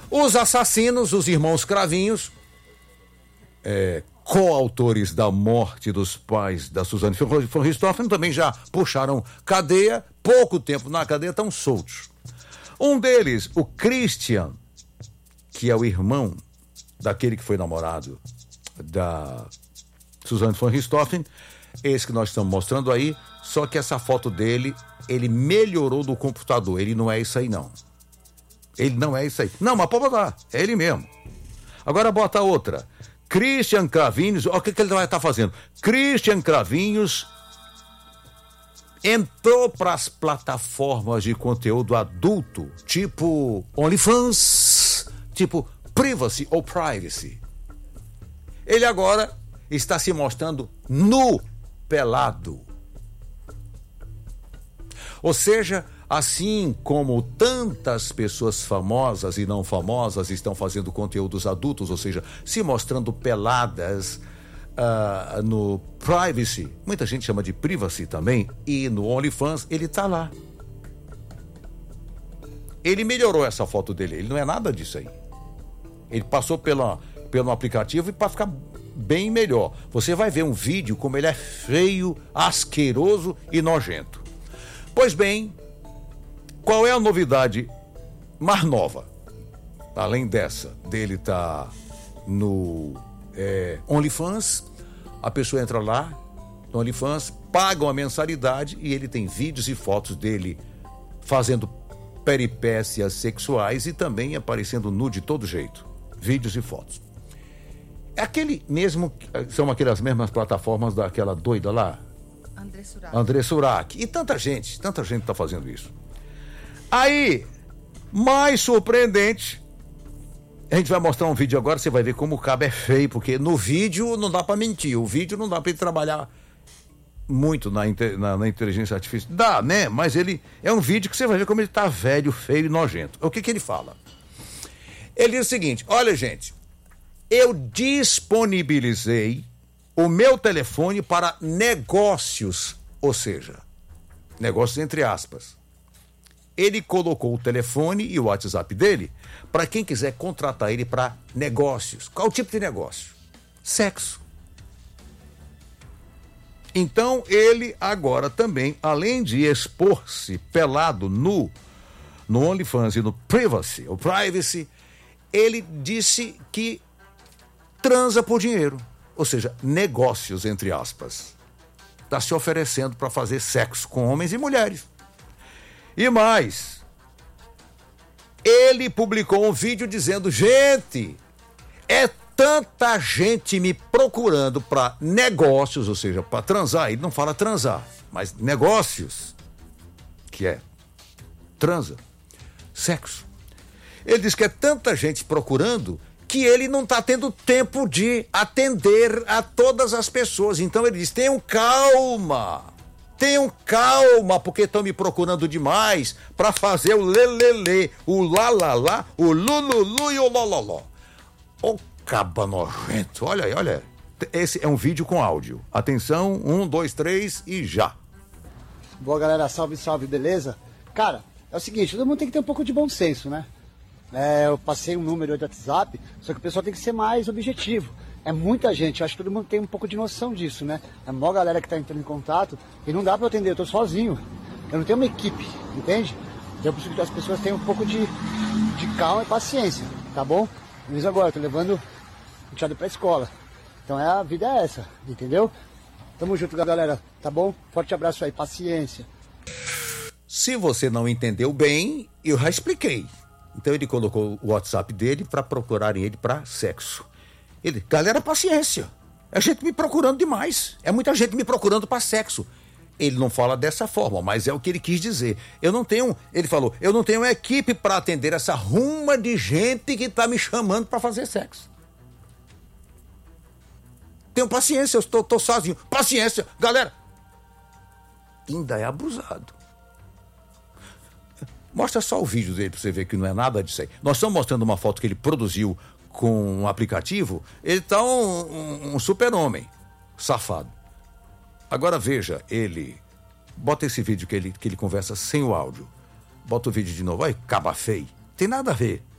Os assassinos, os irmãos Cravinhos, coautores da morte dos pais da Suzane von Richthofen, também já puxaram cadeia, pouco tempo na cadeia, estão soltos. Um deles, o Christian, que é o irmão daquele que foi namorado da Suzane von Richthofen, esse que nós estamos mostrando aí, só que essa foto dele, ele melhorou do computador, ele não é isso aí não. Ele não é isso aí. Não, mas pode botar, é ele mesmo. Agora bota outra. Christian Cravinhos, olha o que ele vai estar fazendo. Christian Cravinhos entrou para as plataformas de conteúdo adulto, tipo OnlyFans, tipo Privacy ou Privacy. Ele agora está se mostrando nu, pelado. Ou seja, assim como tantas pessoas famosas e não famosas estão fazendo conteúdos adultos, ou seja, se mostrando peladas no Privacy, muita gente chama de Privacy também, e no OnlyFans, ele está lá. Ele melhorou essa foto dele, ele não é nada disso aí. Ele passou pelo aplicativo e para ficar bem melhor. Você vai ver um vídeo como ele é feio, asqueroso e nojento. Pois bem, qual é a novidade mais nova? Além dessa, dele tá no OnlyFans, a pessoa entra lá no OnlyFans, paga uma mensalidade e ele tem vídeos e fotos dele fazendo peripécias sexuais e também aparecendo nu de todo jeito. Vídeos e fotos. É aquele mesmo, são aquelas mesmas plataformas daquela doida lá? André Surak. E tanta gente está fazendo isso. Aí, mais surpreendente, a gente vai mostrar um vídeo agora, você vai ver como o cabo é feio, porque no vídeo não dá para mentir, o vídeo não dá para ele trabalhar muito na inteligência artificial. Dá, né? Mas ele é um vídeo que você vai ver como ele tá velho, feio e nojento. O que ele fala? Ele diz o seguinte: olha, gente, eu disponibilizei o meu telefone para negócios, ou seja, negócios entre aspas. Ele colocou o telefone e o WhatsApp dele para quem quiser contratar ele para negócios. Qual tipo de negócio? Sexo. Então ele agora também, além de expor-se pelado no OnlyFans e no Privacy, ou Privacy, ele disse que transa por dinheiro. Ou seja, negócios, entre aspas. Está se oferecendo para fazer sexo com homens e mulheres. E mais, ele publicou um vídeo dizendo: gente, é tanta gente me procurando para negócios, ou seja, para transar. Ele não fala transar, mas negócios, que é transa, sexo. Ele diz que é tanta gente procurando que ele não está tendo tempo de atender a todas as pessoas. Então ele diz: tenham calma, porque estão me procurando demais para fazer o lelele, o lalala, o lululu e o lololó. Ô caba nojento, olha aí, olha. Esse é um vídeo com áudio. Atenção, 1, 2, 3 e já. Boa, galera, salve, salve, beleza? Cara, é o seguinte, todo mundo tem que ter um pouco de bom senso, né? Eu passei um número de WhatsApp, só que o pessoal tem que ser mais objetivo. É muita gente, eu acho que todo mundo tem um pouco de noção disso, né? É a maior galera que tá entrando em contato e não dá pra eu atender, eu tô sozinho. Eu não tenho uma equipe, entende? Então eu preciso que as pessoas tenham um pouco de calma e paciência, tá bom? Mesmo agora, eu tô levando o Thiago pra escola. Então a vida é essa, entendeu? Tamo junto, galera, tá bom? Forte abraço aí, paciência. Se você não entendeu bem, eu já expliquei. Então ele colocou o WhatsApp dele para procurarem ele para sexo. Ele, galera, paciência. É gente me procurando demais. É muita gente me procurando para sexo. Ele não fala dessa forma, mas é o que ele quis dizer. Ele falou, eu não tenho equipe para atender essa ruma de gente que tá me chamando para fazer sexo. Tenho paciência, eu tô sozinho. Paciência, galera. Ainda é abusado. Mostra só o vídeo dele para você ver que não é nada disso aí. Nós estamos mostrando uma foto que ele produziu com um aplicativo. Ele tá um super-homem, safado. Agora veja ele. Bota esse vídeo que ele conversa sem o áudio. Bota o vídeo de novo. Olha, caba feio. Tem nada a ver.